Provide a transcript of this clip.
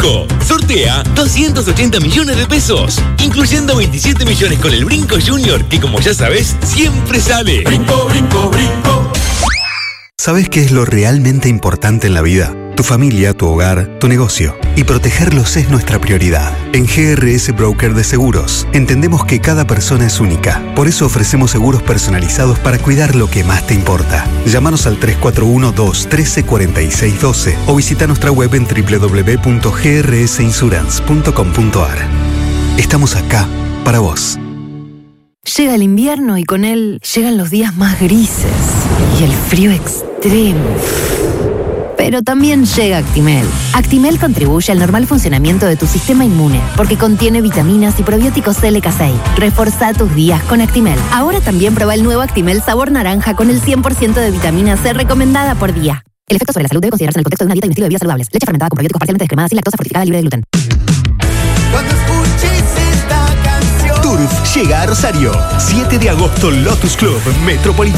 Brinco sortea 280 millones de pesos, incluyendo 27 millones con el Brinco Junior, que como ya sabes, siempre sale. Brinco, brinco, brinco. ¿Sabes qué es lo realmente importante en la vida? Tu familia, tu hogar, tu negocio. Y protegerlos es nuestra prioridad. En GRS Broker de Seguros, entendemos que cada persona es única. Por eso ofrecemos seguros personalizados para cuidar lo que más te importa. Llámanos al 341-213-4612 o visita nuestra web en www.grsinsurance.com.ar. Estamos acá para vos. Llega el invierno y con él llegan los días más grises y el frío extremo. Pero también llega Actimel. Actimel contribuye al normal funcionamiento de tu sistema inmune porque contiene vitaminas y probióticos LK6. Reforzá tus días con Actimel. Ahora también prueba el nuevo Actimel sabor naranja con el 100% de vitamina C recomendada por día. El efecto sobre la salud debe considerarse en el contexto de una dieta y un estilo de vida saludables. Leche fermentada con probióticos parcialmente descremada sin lactosa, fortificada, libre de gluten. Cuando escuches esta canción, Turf llega a Rosario. 7 de agosto, Lotus Club Metropolitano.